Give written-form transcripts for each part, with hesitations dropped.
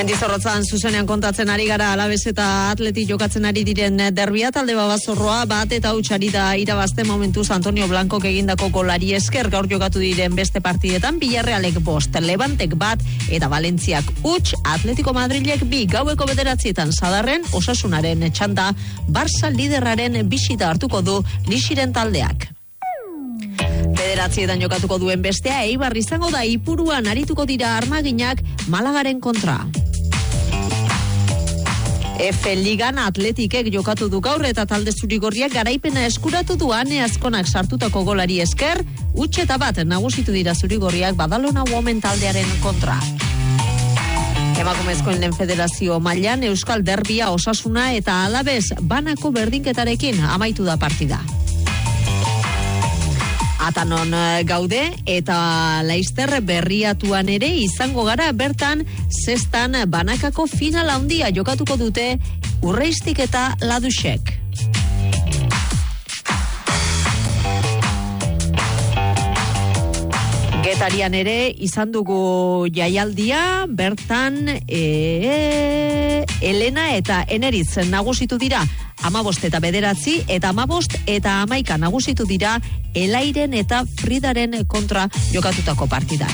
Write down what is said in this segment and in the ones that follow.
Mendizorrotzan zuzenean kontatzen ari gara Alabes eta Atleti jokatzen ari diren derbia, talde Babazorroa bat eta hutsari da irabazte momentuz Antonio Blancok egindako golari esker. Gaur jokatu diren beste partidetan Villarrealek 5, Levantek 1 eta Valentziak huts, Atletico Madrilek 2, gaueko 9 Sadarren Osasunaren txanda Barça liderraren bisita hartuko du Lixiren taldeak. 9 jokatuko duen bestea Eibar izango da, Ipuruan arituko dira armaginak Malagaren kontra. F Ligan Atletikek jokatu du gaur eta talde zurigorriak garaipena eskuratu du Ane Azkonak sartutako golari esker, huts eta 1 nagusitu dira zurigorriak Badalona Women taldearen kontra. Emakumezkoen lehen federazio mailan Euskal Derbia Osasuna eta Alabes banako berdinketarekin amaitu da partida. Atanon gaude eta Laizter berriatuan ere izango gara, bertan zestan banakako final handia jokatuko dute Urreiztik eta Ladusek. Getarian ere izan dugu jaialdia, bertan Elena eta Eneriz nagusitu dira 15 eta 9 eta 15 eta 11 nagusitu dira Elairen eta Fridaren kontra jokatutako partida.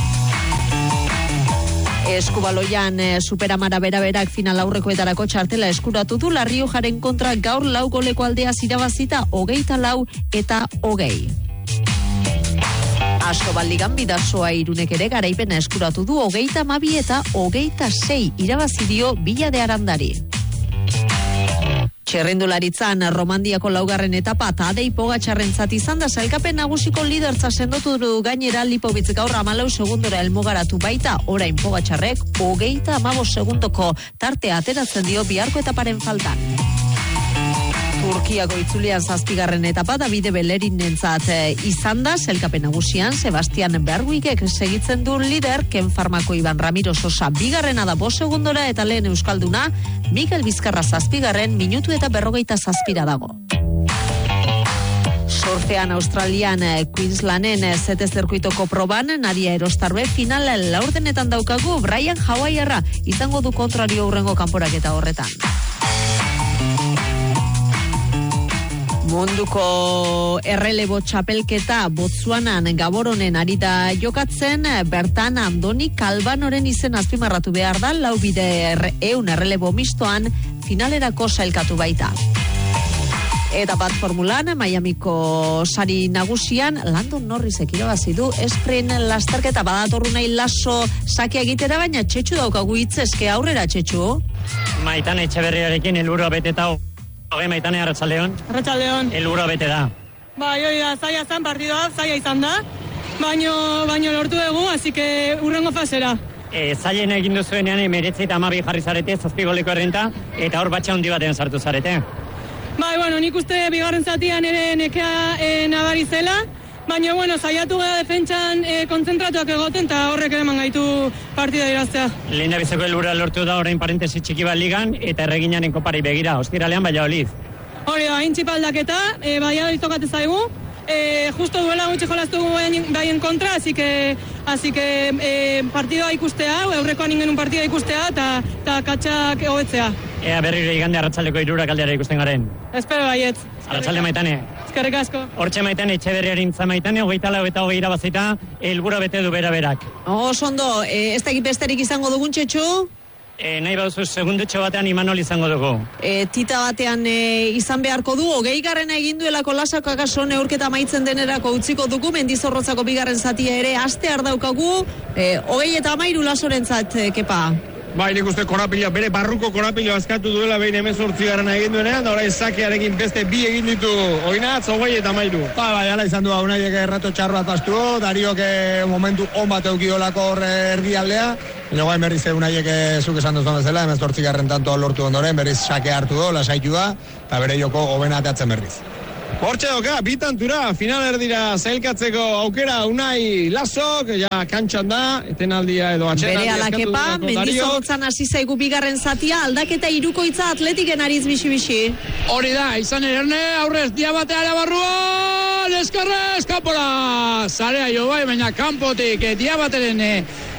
Eskubaloian Superamara beraberak final aurrekoetarako txartela eskuratu du, La Riojaren kontra gaur 4 goleko aldeaz irabazita 24 eta 20. Asobaligan Bidasoa Irunek ere garaipena eskuratu du 32 eta 26 irabazi dio Villa de Arandari. Txerrendularitzan Romandiako 4. etapa Tadej Pogačarrentzat izan da sailkapen nagusiko lidertza sendotu du gainera. Lipovitz gaur 14 segundora helmugaratu baita, orain Pogačarrek 35 segundoko tartea ateratzen dio biharko etaparen faltan. Turkiako itzulian 7. etapa Davide Bellerinentzat izan da, sailkapen nagusian Sebastian Berguikek segitzen du lider, Ken Farmako Iban Ramiro Sosa 2. da 5 segundora eta lehen euskalduna Miguel Bizkarra 7. minutu eta 47 dago. Surfean Australian Queenslanden zete zirkuitoko proban Nadia Erostarbe final laurdenetan daukagu, Brian Hawaiiarra izango du kontrario hurrengo kanporaketa horretan. Munduko errelebo txapelketa Botsuanan Gaboronen ari da jokatzen, bertan Andoni Kalbanoren izen azpimarratu behar da, 4x100 errelebo mistoan finalerako sailkatu baita. Eta bat formulan, Miamiko sari nagusian, Landon Norrisek irabazi du sprint lasterketa. Badatorru nahi laso sakia egitera, baina Txetxu daukagu hitzeske, aurrera Txetxu. Maitane Etxeberriarekin helburua beteta. Maitane, Arratsaldeon. Arratsaldeon. Helburua bete da. Bai, hori da, zaila zen partidua, zaila izan da, baino lortu dugu, así que hurrengo fasera. Zailen egin duzuenean 19 eta 12 jarri zarete, 7 goleko errenta, eta hor batxa handi batean sartu zarete. Bai, nik uste bigarren zatian ere nekea nabari zela, baina, saiatu gara defentsan kontzentratuak egoten, eta horrek ere gaitu partida iraztea. Lehen da bizeko helburua lortu da orain parentesi txiki bat ligan, eta erreginaren kopari begira, ostiralean Valladolid. Hori da, intxipaldaketa, Valladolid tokate zaigu, justo duela gutxi jolaztu baien kontra, así que partidua ikustea, aurrekoan ingen un partida ikustea, eta katxak hobetzea. Ea berriro igande arratsaldeko 3 aldera ikusten garen. Espero baiet. Arratsalde Maitane. Eskerrik asko. Hortxe Maitane Etxeberriarintza Maitane, 24 eta 20 irabazita, helburua bete du berak. Oso, ez da besterik izango dugun Txetxu? Nahi baduzu segundutxo batean Imanol izango dugu. Tita batean izan beharko du, 20. egin duelako lasako akaso neurketa amaitzen denerako utziko dugu, Mendizorrotzako 2. zatia ere astear daukagu, 20 eta 13 lasorentzat, Kepa. Bai, nik uste korapila, bere barruko korapila askatu duela behin 18. egin duenean, da orain sakearekin beste 2 egin ditu Oinatz, 20 eta 13. Bai, ala izan du, Unaiek errato txarro atastu, Dariok momentu on bat eukiolako hor erdialdea, baina guain berriz Unaiek zuk esan duzun bezala, 18. tanto lortu ondoren, berriz sake hartu do, lasaitu da, eta bere joko hobena ateatzen berriz. Hortxe doka, bitantura, final erdira zailkatzeko aukera Unai Lasok, ja kantxan da, etenaldia edo atxenaldia. Bere alakepa, Mendizorrotzan hasi zaigu 2. zatia, aldaketa 3 Atletiken ariz bixi-bixi. Hori da, izan erne, aurrez, Diabateara barruan, eskarra, eskapora, zarea jo bai, baina kanpotik, Diabateren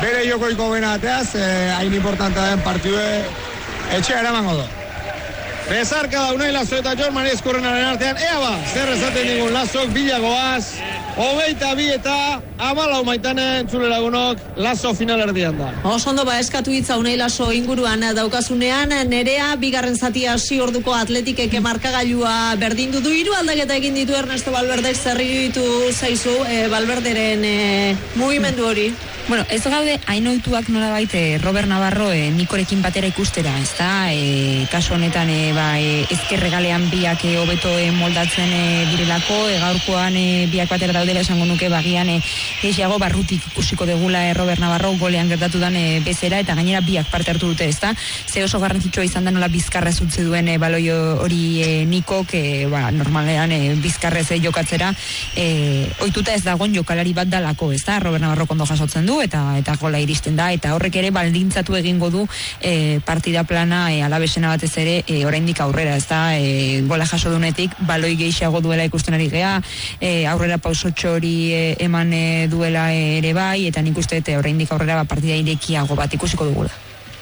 bere jokoiko benateaz, hain importanta den partidue etxea eramango du. Bezarka da Unai Lazo eta Jon Mari Eskurrenaren artean, ea ba, zer esaten digun Lazok bilagoaz, 22 eta 14 maitanen entzule lagunok, Lazo final erdian da. Osondo eskatu hitza Unai Laso inguruan daukazunean, Nerea bigarren zatia hasi orduko Atletikek markagailua berdindu du, 3 aldaketa egin ditu Ernesto Valverdek, zer iruditu zaizu Valverderen mugimendu hori? Bueno, ez gaude hainoituak nolabait Robert Navarro Nikorekin batera ikustera, ezta? Kasu honetan ezkerregalean biak hobeto moldatzen direlako, gaurkoan biak batera daudela esango nuke bagian gehiago barrutik ikusiko degula Robert Navarro golean gertatu dan bezera, eta gainera biak parte hartu dute, ezta? Ze oso garrantzitsua izan da nola bizkarrez utzi duen baloi hori Nikok, normalean bizkarrez jokatzera ohituta ez dagoen jokalari bat dalako, ezta? Robert Navarro kondo jasotzen du eta gola iristen da, eta horrek ere baldintzatu egingo du partida plana Alavesena batez ere oraindik aurrera, ezta? Gola jaso dunetik baloi gehiago duela ikusten ari gea, aurrera pausotxo hori eman duela ere bai, eta nik uste oraindik aurrera partida irekiago bat ikusiko dugula.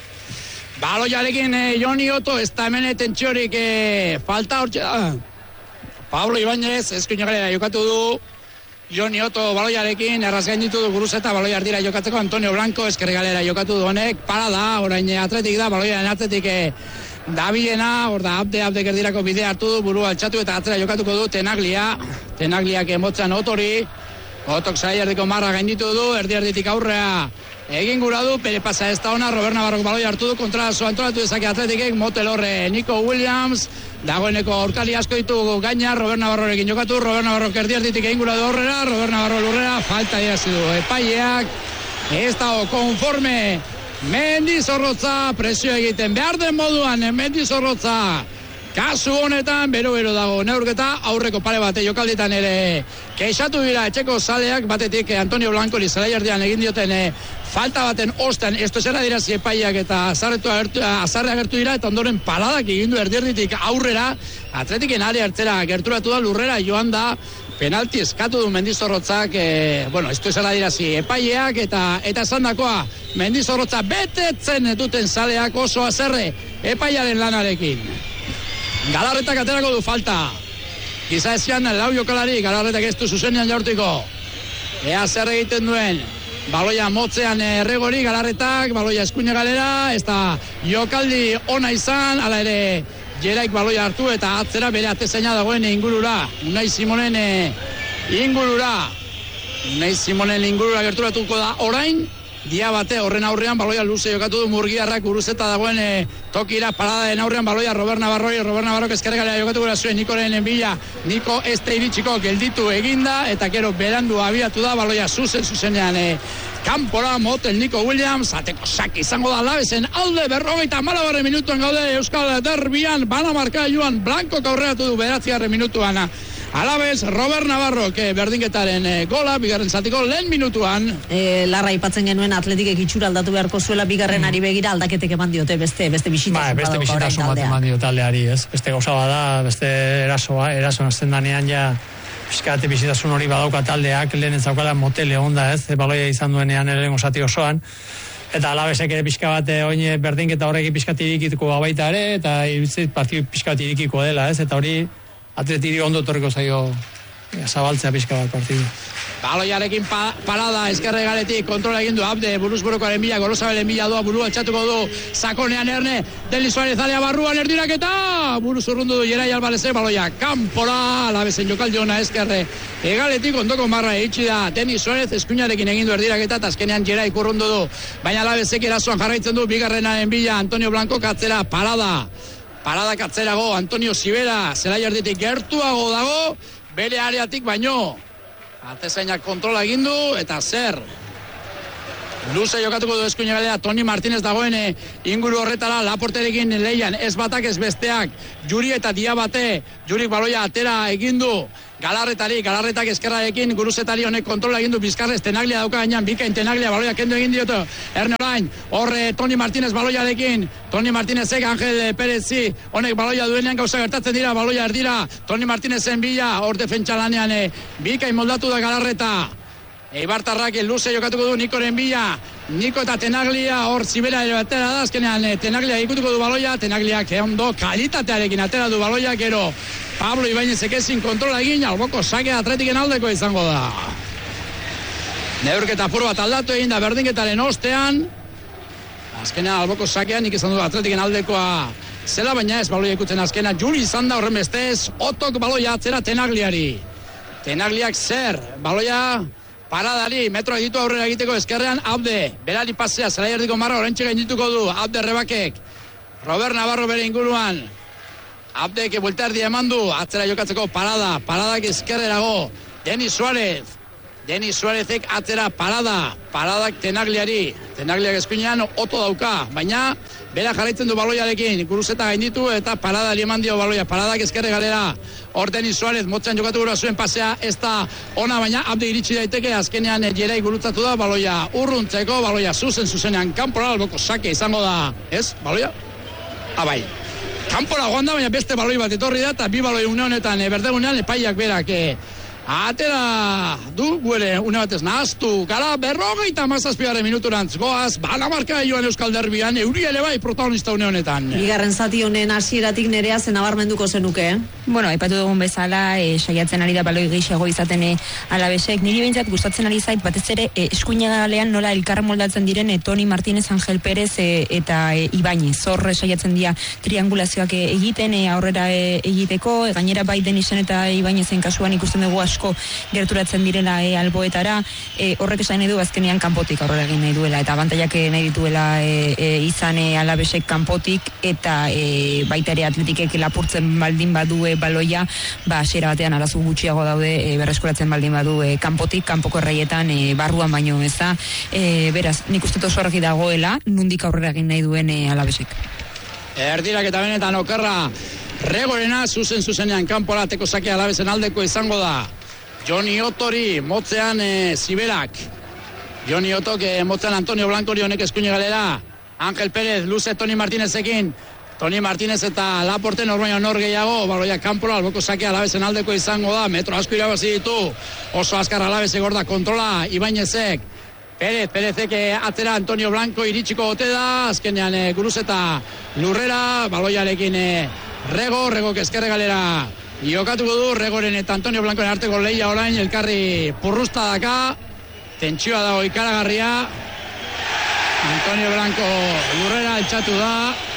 Baloiarekin Joni Otto, ez da hemen tentsiorik falta hortxe da. Pablo Ibáñez eskuinagalera jokatu du, Joni Otto baloiarekin erraz gainditu du Guruzeta, baloia ardira jokatzeko Antonio Blanco eskerregalera jokatu du honek, para da, orain Atletik da, baloiaren Atletik dabilena, hor da abde gerdirako bidea hartu du, burua altxatu eta atzera jokatuko du Tenagliak emotzan Otori, Otok zaierdiko marra gainditu du, erditik aurrea egin gura du, pere pasa ez da ona, Robert Navarro baloia hartu du, kontrazo antolatu dezake Atletikek, motel horre Nico Williams, dagoeneko aurkali asko ditu gaina, Robert Navarrorekin jokatu, Robert Navarro erditik egin gura du horrera, Robert Navarro lurrera, falta irazi du epaileak, ez dago konforme Mendizorrotza, presio egiten behar den moduan Mendizorrotza, kasu honetan bero dago neurketa, aurreko pare bate jokaldietan ere kexatu dira etxeko zaleak, batetik Antonio Blanco zelaiardian egin dioten falta baten ostean, esto zera dira ziepaiak eta azarrea gertu dira, eta ondoren paradak egin du erditik aurrera, Atletiken área hartzera gerturatu da, lurrera joan da, penalti eskatu du Mendizorrotzak, esto zera dira ziepaiak eta esandakoa, Mendizorrotza betetzen duten zaleak oso azerre epaiaren lanarekin. Galarretak aterako du falta. Giza ezian lau jokalari, Galarretak ez du zuzenean jaurtiko. Ea zer egiten duen. Baloia motzean erregori, Galarretak, baloia eskuine galera, ez da jokaldi ona izan, ala ere Jeraik baloia hartu eta atzera bere atezaina dagoen ingurura. Unai Simonen ingurura gerturatuko da orain. Dia bate horren aurrean baloia luze jokatu du Murgiarrak, Guruzeta dagoen tokira, paradaren aurrean baloia Robert Navarro eskerregalea jokatu gura zuen Nikoren bila, Niko ez da iritsiko gelditu eginda, eta gero berandu abiatu da, baloia zuzenean kanpora motel Nico Williams, ateko saki izango da Alavesen alde 54 minutuan gaude Euskal Derbian, bana marka joan Blanco aurreatu du 9. minutuan. Alaves, Robert Navarro, berdinketaren gola, bigarren zatiko lehen minutuan. Larra ipatzen genuen Atletikek itxura aldatu beharko zuela, bigarren ari begira aldaketek eman diote, beste bisitasun beste bisitasun bat eman dio taldeari, ez? Beste gauza bada, beste erasoan azten danean ja pixkate bisitasun hori badauka taldeak, lehen entzaukala motele onda, ez? Baloia izan duenean ere zati osoan. Eta Alavesek ere pixka bat oin berdinketa horrekin pixkat irikituko baita ere, eta iruditzen partidu pixkat irikiko dela, ez? Eta hori Atletiri ondo torriko zaio zabaltzea pixka bat partidu. Baloiarekin parada eskerregaletik kontrola egin du Abde, buruzburukoaren bila, Gorosabelen bila doa, burua altxatuko du Sakonean Erne, Deli Suarez alea barruan erdirak eta buruz urrundu du Jerai Alvarezek, baloia kanpora, Alavesen jokaldi ona eskerre egaletik ondoko marra eitsi da Deni Suarez eskuinarekin egin du erdirak eta azkenean Jerai urrundu du, baina Alavesek erasoan jarraitzen du bigarrenaren bila, Antonio Blanco katzera Parada katzerago, Antonio Sibera, zelaiarditik gertuago dago, bere areatik baino. Atezainak kontrola egin du, eta zer. Luze jokatuko du eskuine galera, Toni Martínez dagoen inguru horretara, Laporterekin leian, ez batak ez besteak, Juri eta Diabate, Jurik baloia atera egin du, Galarretak eskerrarekin, Guruzetari honek kontrola egin du, Bizkarrez Tenaglia dauka gainean, Bikain Tenaglia baloia kendu egin dioto, Erne orain, horre Toni Martínez baloiarekin, Toni Martínezek Angel Perezi, honek baloia duenean gauza gertatzen dira, baloia erdira, Toni Martínezen bila, hor defentsa lanean, Bikain moldatu da Galarreta, Eibartarrak luze jokatuko du Nikoren bila. Niko eta Tenaglia hor zibera ere batera da. Azkenean Tenaglia ikutuko du baloia. Tenagliak ondo kalitatearekin atera du baloia. Gero Pablo Ibañezek ezin kontrola egin. Alboko sake Atletiken aldeko izango da. Neurketa apur bat aldatu egin da berdinketaren ostean. Azkenean alboko sakean nik izan du Atletiken aldekoa zela, baina ez baloia ikutzen azkenean. Juri izan da horren bestez. Otok baloia atzera Tenagliari. Tenagliak zer baloia paradari, metroa ditu aurrera egiteko eskerrean, Abde, berari pasea, zelai erdiko marra, orentxe gaindituko du, Abde Rebakek, Robert Navarro bere inguruan, Abdek buelta erdi eman du, atzera jokatzeko paradak eskerrerago, Denis Suarezek atzera paradak Tenagliak eskuinean oto dauka, baina bera jarraitzen du baloiarekin, Guruzeta gainditu eta paradari eman dio baloia, paradak eskerre galera, hor Denis Suarez motzean jokatu gura zuen pasea, ez da ona, baina Abde iritsi daiteke, azkenean Jerai gurutzatu da, baloia urruntzeko, baloia zuzenean kanpora, alboko sake izango da, ez, baloia? Bai, kanpora joan da, baina beste baloi bat etorri da, eta bi baloi une honetan, berdegunean epaiak berak, atera du, guere une batez nahaztu, gara 57 minuturantz goaz, balamarka joan Euskal Derbian, euri ere bai protagonista une honetan. Bigarren zati honen hasieratik Nerea nabarmenduko zenuke, Bueno, aipatu dugun bezala, saiatzen ari da baloi gehiago izaten Alabesek, niri behintzat gustatzen ari zait, batez ere, eskuinagalean nola elkar moldatzen diren Toni Martínez, Angel Pérez eta Ibañez, hor saiatzen dira triangulazioak egiten, aurrera egiteko, gainera bai Denisen eta Ibañezen kasuan ikusten dugu asko gerturatzen direla alboetara, horrek esan nahi du azkenean kanpotik aurrera egin nahi duela, eta abantaiak nahi dituela izan Alabesek kanpotik, eta baita ere Atletikek lapurtzen baldin badu baloia, hasiera batean arazo gutxiago daude berreskuratzen baldin badu kanpotik, kanpoko erraietan barruan baino ez da, beraz, nik uste oso argi dagoela, nundik aurrera egin nahi duen Alabesek. Erdirak eta benetan okerra, Regorena zuzenean kanpora teko sake Alabesen aldeko izango da. Joni Otori motzean Ziberak. Joni Otok motzean Antonio Blancori honek eskuine galera. Angel Pérez, luze Toni Martinezekin. Toni Martínez eta Laporte norbaino nor gehiago, baloia kanpora, alboko sake Alabesen aldeko izango da, metro asko irabazi ditu, oso azkar Alabesek gorda kontrola, Ibañezek, Perezek atzera Antonio Blanco iritsiko ote da, azkenean Guruzeta lurrera, baloiarekin Rego eskerre galera, jokatuko du, Regoren eta Antonio Blancoen arteko lehia orain, elkarri purrusta daka, tentsioa dago ikaragarria, Antonio Blanco lurrera altxatu da,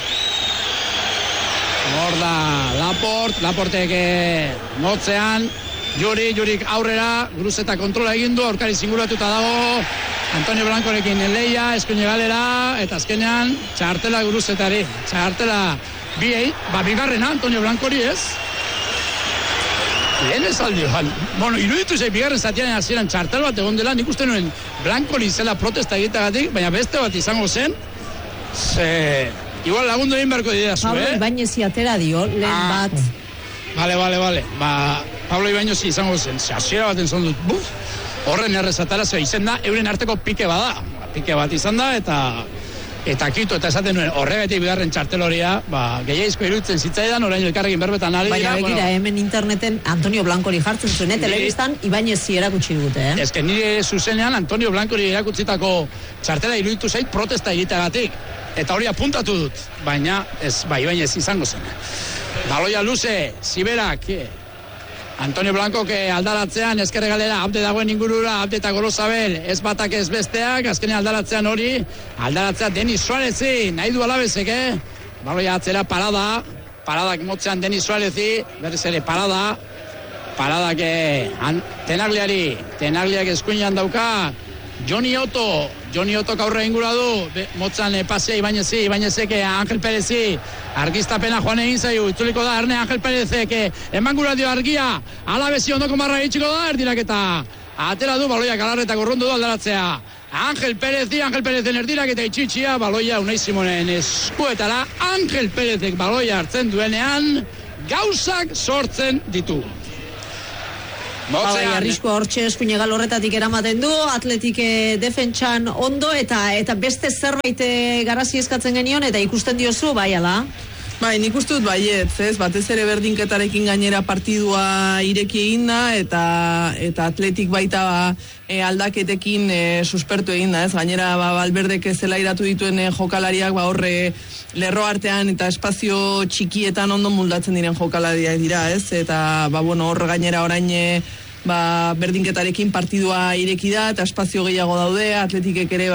hor da Laportek motzean, Jurik aurrera, Guruzeta kontrola egindu, aurkari zinguratuta dago, Antonio Blancorekin leia, eskuine galera, eta azkenean txartela Guruzetari, txartela biei, bigarrena Antonio Blancori ez? Lehen ez aldi, bueno, iruditu zei bigarren zatiaren hasieran txartel bat egon dela, nik uste nuen Blancori zela protesta egitagatik, baina beste bat izango zen, igual lagundu egin beharko dira zu, Pablo Ibañez atera dio, lehen bat. Vale. Pablo Ibañez izango zen, hasiera baten zon dut, horren errezatara zeo izen da, euren arteko pike bada. Pike bat izan da, eta kito, eta esaten nuen, horregatik bigarren txarteloria, gehiaizko iruditzen zitzaidan, orain elkarrekin berbetan ari dira. Baina begira, hemen interneten Antonio Blancori jartzen zuen, telebistan Ibañezi erakutsi dute, Ez que nire zuzenean Antonio Blancori erakutsitako txartela iruditu zait protesta egiteagatik. Eta hori apuntatu dut, baina ez, Ibañez izango zen. Baloia luze, Ziberak, Antonio Blanco aldaratzean eskerre galera, Abde dagoen ingurura, Abde eta Gorosabel, ez batak ez besteak, azkenean aldaratzean hori, Denis Suarezi, nahi du Alabesek, baloia atzera paradak motzean Denis Suarezi, berriz ere paradak Tenagliak eskuinean dauka, Joni Otok aurre ingura du, motzan pasea Ibañezek Angel Perezi, argiztapena joan egin zaiu, itzuliko da Erne Angel Perezek, eman gura dio argia, Alabesi ondoko marra itxiko da, erdiraketa, atera du, baloia galarretak urrundu du aldaratzea, Angel Perezen erdiraketa itxitxia, baloia Unai Simonen eskuetara, Angel Perezek baloia hartzen duenean, gauzak sortzen ditu. Arriskua hortxe eskuinegal horretatik eramaten du, Atletik defentsan ondo, eta beste zerbait garazi eskatzen genion, eta ikusten diozu, bai ala? Bai, nik uste dut baietz, ez? Batez ere berdinketarekin gainera partidua ireki egin da, eta Atletik baita aldaketekin suspertu egin da, ez? Gainera, Valverdek zelairatu dituen jokalariak, horre lerro artean eta espazio txikietan ondo moldatzen diren jokalariak dira, ez? Eta, hor gainera orain berdinketarekin partidua ireki da, eta espazio gehiago daude, Atletikek ere,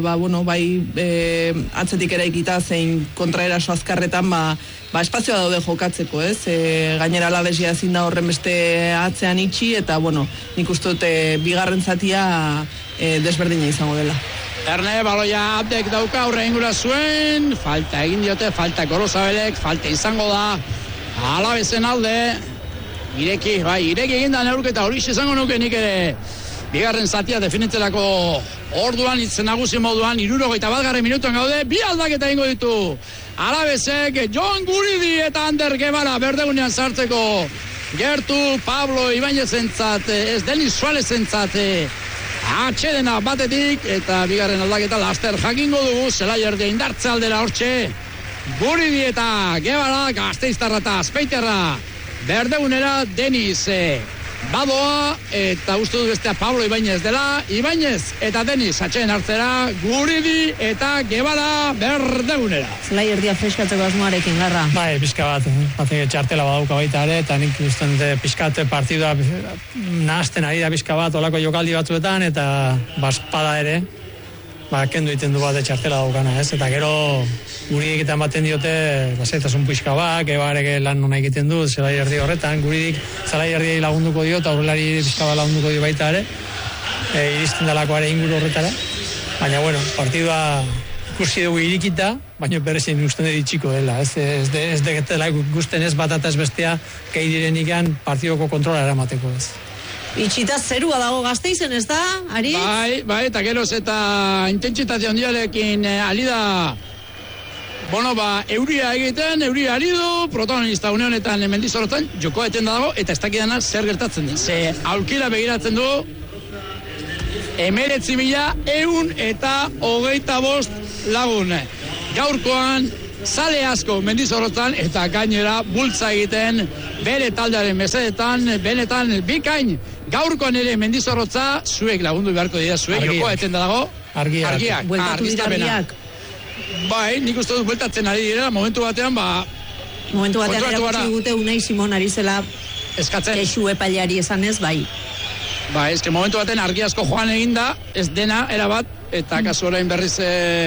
atzetik eraikita zein kontraeraso azkarretan, espazioa daude jokatzeko, ez? Gainera Alavesia ezin da horren beste atzean itxi, eta, nik uste dut bigarren zatia desberdina izango dela. Erne, baloia Abdek dauka, aurre ingura zuen, falta egin diote, falta Gorosabelek, falta izango da, Alavezen alde, ireki egin da neurketa hori izango nuke nik ere bigarren zatia definitzelako orduan itzen nagusi moduan 71. minutuan gaude, bi aldaketa egingo ditu Alavesek, Jon Guridi eta Ander Guevara berdegunean sartzeko gertu Pablo Ibáñezentzat, ez Denis Suarezentzat atxedena batetik, eta bigarren aldaketa laster jakingo dugu, Zelaierdia indartze aldera hortxe, Guridi eta Guevara, Gasteiztarra eta Azpeiterra berdegunera, Denis badoa, eta uste du bestea Pablo Ibáñez dela, Ibáñez eta Denis atxeen hartzera, Guridi eta Guevara berdegunera. Zelaierdia freskatzeko asmoarekin, Garra. Bai, pixka bat, batek txartela badauka baita ere, eta nik usten pixkat partidua nahazten ari da pixka bat, olako jokaldi batzuetan, eta baspada ere, kendu iten du bat txartela daukana, ez? Eta gero Guridik eta baten diote zaitasun pixka bat, Gebarek lan nona egiten du Zelaierdi horretan, Guridik Zelaierdi lagunduko dio, eta horrelari pixka bat lagunduko dio baita ere, iristen dalako ere inguru horretara, baina partidua ikusi dugu irikita, baina berezien usten ditxiko dela, ez deketela ikusten ez bat eta ez bestea kei direnikan partidoko kontrola eramateko, ez. Itxita zerua dago Gasteizen, ez da, Aritz? Bai, eta geroz eta intentsitate handiarekin alida, euria egiten, euria ari du, protagonista une honetan Mendizorrotzan, joko eten dago, eta ez dakidana zer gertatzen den. Ze aulkira begiratzen du, 19,125 lagun. Gaurkoan, zale asko Mendizorrotzan, eta gainera bultza egiten bere taldearen mesedetan, benetan bikain. Gaurkoan ere Mendizorrotza, zuek lagundu beharko dira, zuek joko eten dago. Argiak. Bueltatu dira argiak. Bai, nik uste dut bueltatzen ari dira, momentu batean erakutsi gute Unai Simon ari zela eskatzen. Kexu epaileari esanez, bai. Ba, eske momentu baten argi asko joan eginda, ez dena, erabat, eta kasu orain berriz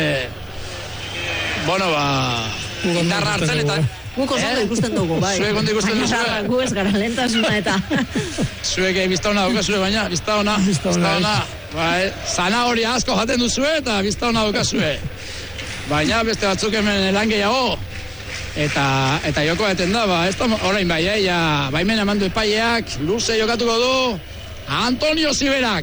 indarra hartzen eta... Guk oso ikusten dugu, bai. Zuek ondo ikusten dugu. Gu ez gara lentasuna eta... Zuek bizta hona daukazue, baina, bizta hona. Bai, zanahori asko jaten duzue eta bizta hona daukazue. Baina beste batzuk hemen lan gehiago. Eta joko eten da, orain baimen emandu epaileak, luze jokatuko du Antonio Ziberak.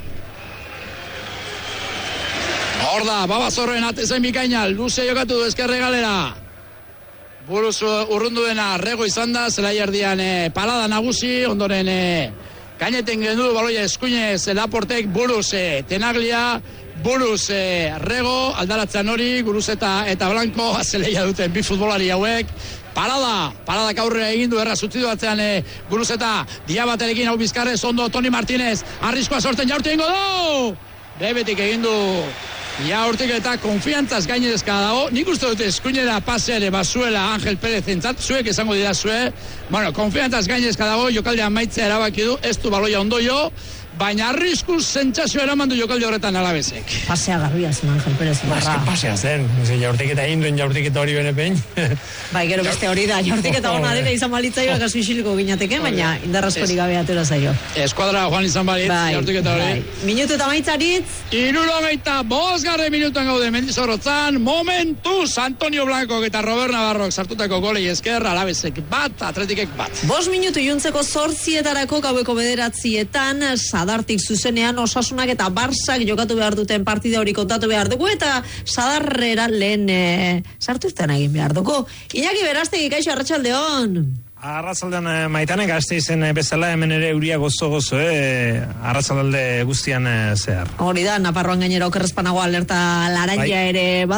Hor da, Babazorroen atezen bikaina, luze jokatu du ezkerre galera. Buruz urrundu dena Rego izan da, Zelaierdian palada nagusi, ondoren gaineten gendu baloia eskuinez Laportek, buruz Tenaglia, buruz Rego, aldaratzean hori, Guruz eta Blanco, azeleia duten bi futbolari hauek. Paradak aurrera egin du, erraz utzi duatzean Guruz eta Diabaterekin hau bizkarrez, ondo Toni Martínez, arriskoa sorten jaurti egingo du! Bebetik egin du jaurtik eta konfiantzaz gainezka dago. Nik uste dute eskuinera paseare bazuela Angel Pérez entzat, zuek esango dira zue. Konfiantzaz gainezka dago, jokaldea maitzea erabaki du, ez du baloia ondoio, baina arriskuz sentsazio eraman du jokalde horretan Alavesek. Pasea garria zen Angel Pérez. Pasea zen, jaurtiketa induen jaurtiketa hori benepein. Bai, gero beste hori da, jaurtiketa ona dela izan balitzaio gazu isiliko ginateke, baina indarraskori gabe atera zaio. Eskuadra joan izan balitz, jaurtiketa hori. Minutu eta maitzaritz? 75 minutuan gaude Mendizorrotzan, momentuz Antonio Blanco eta Robert Navarrok sartutako golei esker, Alavesek bat, Atletikek bat. 5 minutu juntzeko 8:00 gaueko 9:00 Sadartik zuzenean Osasunak eta Barsak jokatu behar duten partida hori kontatu behar dugu, eta Sadarrera lehen sartu izten egin behar dugu. Iñaki Berastegi, kaixo, arratsaldeon. Arratsaldean Maitane, Gasteizen bezala hemen ere euria gozo, arratsalde guztian zehar. Hori da, Nafarroan gainera okerrezpanago alerta laranja ere